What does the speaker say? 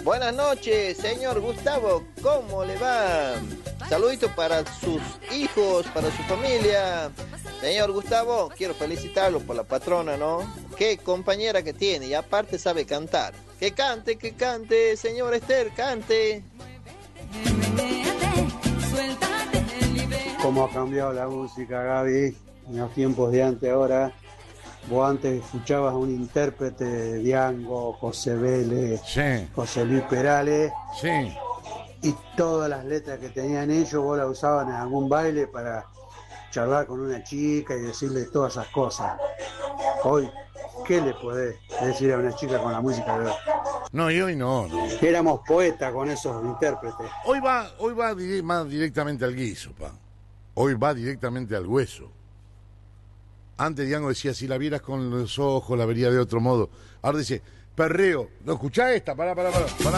Buenas noches, señor Gustavo, ¿cómo le va? Saludito para sus hijos, para su familia. Señor Gustavo, quiero felicitarlo por la patrona, ¿no? Qué compañera que tiene y aparte sabe cantar. Que cante, señor Esther, cante. ¿Cómo ha cambiado la música, Gaby? En los tiempos de antes ahora. Vos antes escuchabas a un intérprete de Diango, José Vélez, Sí, José Luis Perales, sí. y todas las letras que tenían ellos vos las usaban en algún baile para charlar con una chica y decirle todas esas cosas. Hoy, ¿qué le podés decir a una chica con la música de hoy? No, y hoy no. Éramos poetas con esos intérpretes. Hoy va más directamente al guiso, pa. Hoy va directamente al hueso. Antes Diango decía, si la vieras con los ojos, la vería de otro modo. Ahora dice, perreo. ¿No escuchás esta? Pará.